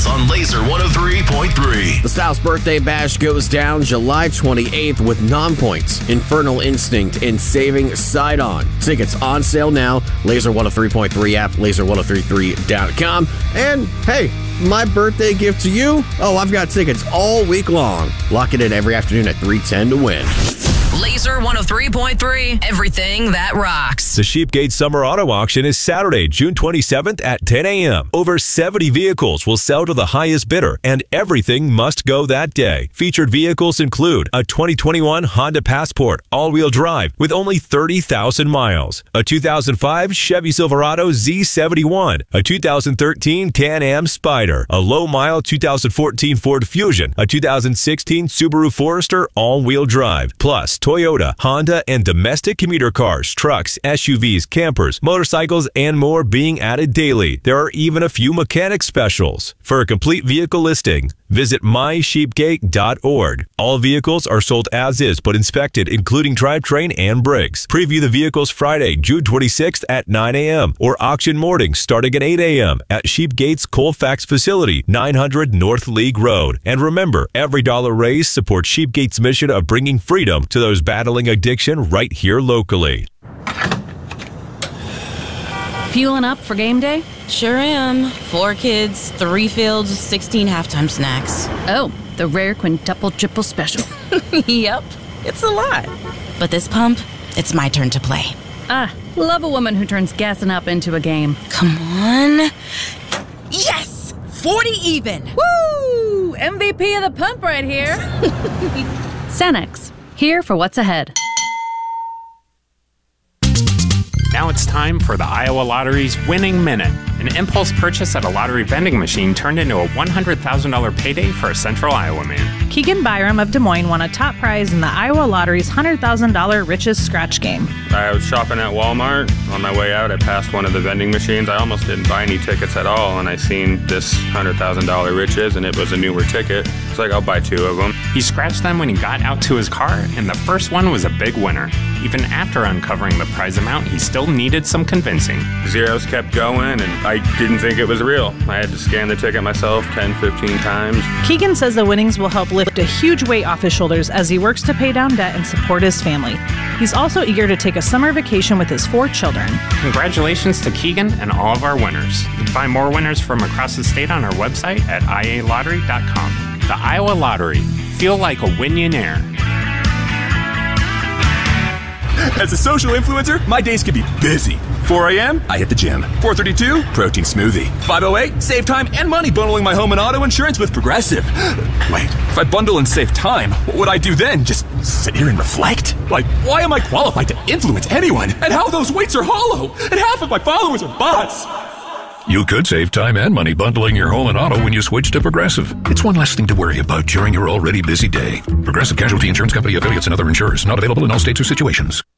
on Laser 103.3. The Styles Birthday Bash goes down July 28th with Non-Points, Infernal Instinct, and Saving Sidon. Tickets on sale now. Laser 103.3 app, laser1033.com. And hey, my birthday gift to you? Oh, I've got tickets all week long. Lock it in every afternoon at 3:10 to win. Laser 103.3, everything that rocks. The Sheepgate Summer Auto Auction is Saturday, June 27th at 10 a.m. Over 70 vehicles will sell to the highest bidder, and everything must go that day. Featured vehicles include a 2021 Honda Passport all-wheel drive with only 30,000 miles, a 2005 Chevy Silverado Z71, a 2013 Can-Am Spyder, a low-mile 2014 Ford Fusion, a 2016 Subaru Forester all-wheel drive, plus Toyota, Honda, and domestic commuter cars, trucks, SUVs, campers, motorcycles, and more being added daily. There are even a few mechanic specials. For a complete vehicle listing, visit mysheepgate.org. All vehicles are sold as is but inspected, including drivetrain and brakes. Preview the vehicles Friday, June 26th at 9 a.m. or auction morning starting at 8 a.m. at Sheepgate's Colfax facility, 900 North League Road. And remember, every dollar raised supports Sheepgate's mission of bringing freedom to those battling addiction right here locally. Fueling up for game day? Sure am. 4 kids, 3 fields, 16 halftime snacks. Oh, the rare quintuple triple special. Yep, it's a lot. But this pump, it's my turn to play. Ah, love a woman who turns gassing up into a game. Come on. Yes! 40 even! Woo! MVP of the pump right here. Cenex, here for what's ahead. Now it's time for the Iowa Lottery's Winning Minute. An impulse purchase at a lottery vending machine turned into a $100,000 payday for a Central Iowa man. Keegan Byram of Des Moines won a top prize in the Iowa Lottery's $100,000 Riches Scratch game. I was shopping at Walmart. On my way out, I passed one of the vending machines. I almost didn't buy any tickets at all, and I seen this $100,000 Riches, and it was a newer ticket. It's like, I'll buy 2 of them. He scratched them when he got out to his car, and the first one was a big winner. Even after uncovering the prize amount, he still needed some convincing. Zeros kept going, and I didn't think it was real. I had to scan the ticket myself 10, 15 times. Keegan says the winnings will help lift a huge weight off his shoulders as he works to pay down debt and support his family. He's also eager to take a summer vacation with his 4 children. Congratulations to Keegan and all of our winners. You can find more winners from across the state on our website at ialottery.com. The Iowa Lottery. Feel like a winionaire. As a social influencer, my days can be busy. 4 a.m., I hit the gym. 4:32, protein smoothie. 5:08, save time and money bundling my home and auto insurance with Progressive. Wait, if I bundle and save time, what would I do then? Just sit here and reflect? Like, why am I qualified to influence anyone? And how those weights are hollow? And half of my followers are bots? You could save time and money bundling your home and auto when you switch to Progressive. It's one less thing to worry about during your already busy day. Progressive Casualty Insurance Company affiliates and other insurers. Not available in all states or situations.